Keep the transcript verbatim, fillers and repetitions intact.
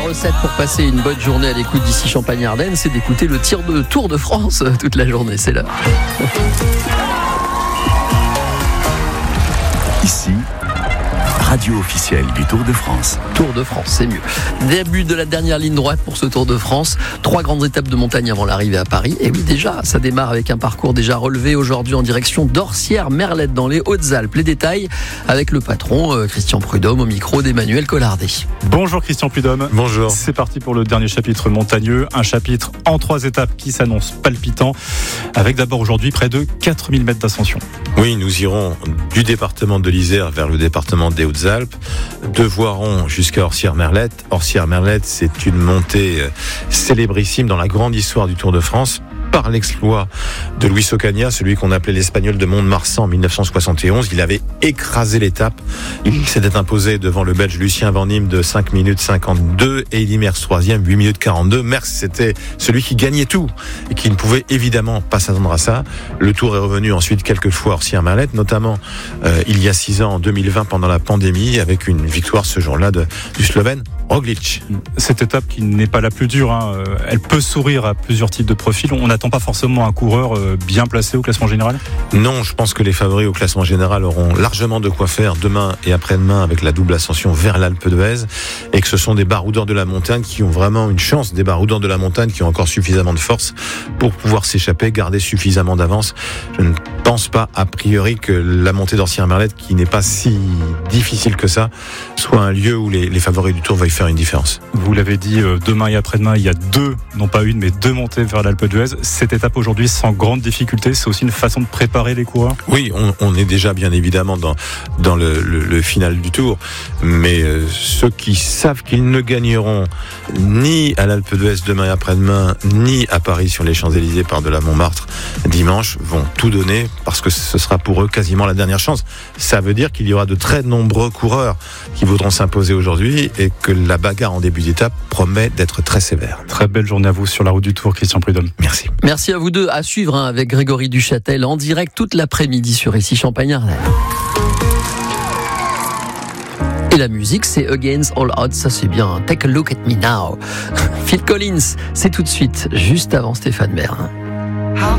recette pour passer une bonne journée à l'écoute d'ici Champagne-Ardenne, c'est d'écouter le tir de Tour de France toute la journée. C'est l'heure. Ici, radio officielle du Tour de France. Tour de France, c'est mieux. Début de la dernière ligne droite pour ce Tour de France. Trois grandes étapes de montagne avant l'arrivée à Paris. Et oui, déjà, ça démarre avec un parcours déjà relevé aujourd'hui en direction d'Orsières-Merlette dans les Hautes-Alpes. Les détails avec le patron euh, Christian Prudhomme au micro d'Emmanuel Collardet. Bonjour Christian Prudhomme. Bonjour. C'est parti pour le dernier chapitre montagneux. Un chapitre en trois étapes qui s'annonce palpitant. Avec d'abord aujourd'hui près de quatre mille mètres d'ascension. Oui, nous irons du département de l'Isère vers le département des Hautes-Alpes, de Voiron jusqu'à Orsières-Merlette. Orsières-Merlette, c'est une montée célébrissime dans la grande histoire du Tour de France, par l'exploit de Luis Ocaña, celui qu'on appelait l'Espagnol de Mont-de-Marsan en dix-neuf cent soixante et onze. Il avait écrasé l'étape. Il s'était imposé devant le Belge Lucien Van Impe de cinq minutes cinquante-deux et Eddy Merckx troisième, huit minutes quarante-deux. Merckx, c'était celui qui gagnait tout et qui ne pouvait évidemment pas s'attendre à ça. Le Tour est revenu ensuite quelques fois à Orsières-Merlette, notamment euh, il y a six ans, en deux mille vingt, pendant la pandémie, avec une victoire ce jour-là de, du Slovène Roglič. Cette étape qui n'est pas la plus dure, hein, elle peut sourire à plusieurs types de profils. On n'attend pas forcément un coureur bien placé au classement général ? Non, je pense que les favoris au classement général auront largement de quoi faire demain et après-demain avec la double ascension vers l'Alpe d'Huez, et que ce sont des baroudeurs de la montagne qui ont vraiment une chance, des baroudeurs de la montagne qui ont encore suffisamment de force pour pouvoir s'échapper, garder suffisamment d'avance. Je ne pense pas a priori que la montée d'Orsières-Merlette, qui n'est pas si difficile que ça, soit un lieu où les, les favoris du Tour veuillent faire une différence. Vous l'avez dit, demain et après-demain, il y a deux, non pas une, mais deux montées vers l'Alpe d'Huez. Cette étape aujourd'hui, sans grande difficulté, c'est aussi une façon de préparer les coureurs ? Oui, on, on est déjà bien évidemment dans, dans le, le, le final du Tour, mais euh, ceux qui savent qu'ils ne gagneront ni à l'Alpe d'Huez demain et après-demain, ni à Paris sur les Champs-Élysées par de la Montmartre dimanche, vont tout donner parce que ce sera pour eux quasiment la dernière chance. Ça veut dire qu'il y aura de très nombreux coureurs qui voudront s'imposer aujourd'hui et que la bagarre en début d'étape promet d'être très sévère. Très belle journée à vous sur la route du Tour, Christian Prudhomme. Merci. Merci à vous deux. À suivre hein, avec Grégory Duchâtel en direct toute l'après-midi sur Ici Champagne-Ardenne. Et la musique, c'est Against All Odds, ça c'est bien. Take a look at me now. Phil Collins, c'est tout de suite, juste avant Stéphane Bern.